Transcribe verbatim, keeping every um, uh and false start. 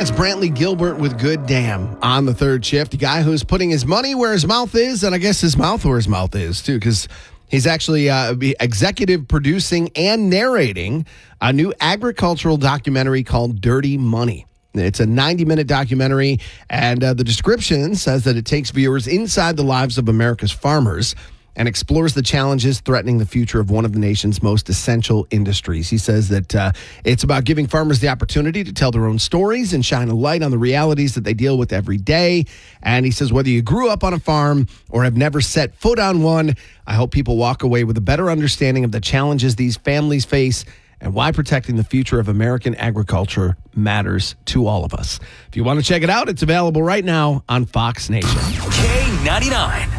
That's Brantley Gilbert with Good Damn on the third shift. A guy who's putting his money where his mouth is, and I guess his mouth where his mouth is, too, because he's actually uh, executive producing and narrating a new agricultural documentary called Dirty Money. It's a ninety-minute documentary, and uh, the description says that it takes viewers inside the lives of America's farmers and explores the challenges threatening the future of one of the nation's most essential industries. He says that uh, it's about giving farmers the opportunity to tell their own stories and shine a light on the realities that they deal with every day. And he says whether you grew up on a farm or have never set foot on one, I hope people walk away with a better understanding of the challenges these families face and why protecting the future of American agriculture matters to all of us. If you want to check it out, it's available right now on Fox Nation. K ninety-nine.